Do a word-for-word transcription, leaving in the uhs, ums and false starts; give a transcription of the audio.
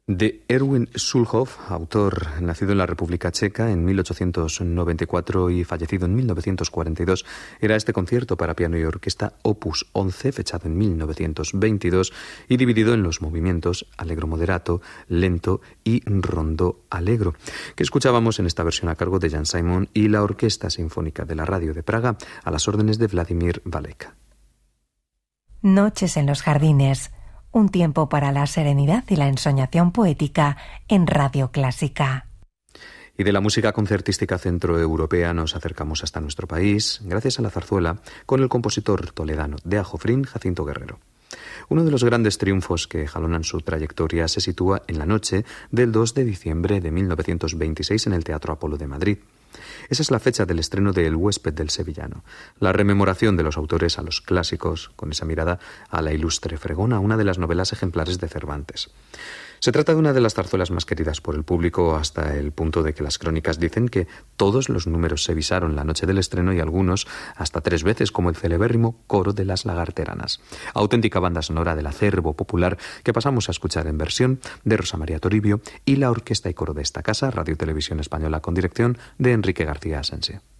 De Erwin Schulhoff, autor nacido en la República Checa en mil ochocientos noventa y cuatro y fallecido en mil novecientos cuarenta y dos, era este concierto para piano y orquesta opus once, fechado en mil novecientos veintidós y dividido en los movimientos allegro moderato, lento y rondó allegro, que escuchábamos en esta versión a cargo de Jan Simon y la Orquesta Sinfónica de la Radio de Praga a las órdenes de Vladimir Valek. Noches en los jardines. Un tiempo para la serenidad y la ensoñación poética en Radio Clásica. Y de la música concertística centroeuropea nos acercamos hasta nuestro país, gracias a la zarzuela, con el compositor toledano de Ajofrín, Jacinto Guerrero. Uno de los grandes triunfos que jalonan su trayectoria se sitúa en la noche del dos de diciembre de mil novecientos veintiséis en el Teatro Apolo de Madrid. Esa es la fecha del estreno de El huésped del sevillano, la rememoración de los autores a los clásicos, con esa mirada a la ilustre Fregona, una de las novelas ejemplares de Cervantes. Se trata de una de las zarzuelas más queridas por el público, hasta el punto de que las crónicas dicen que todos los números se visaron la noche del estreno y algunos hasta tres veces, como el celebérrimo Coro de las Lagarteranas, auténtica banda sonora del acervo popular que pasamos a escuchar en versión de Rosa María Toribio y la orquesta y coro de esta casa, Radio y Televisión Española, con dirección de Enrique García Asensio.